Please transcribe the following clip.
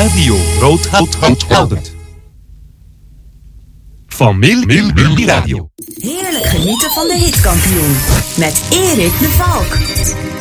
Radio Roodhout. Familie Radio. Heerlijk genieten van de hitkampioen met Erik de Valk.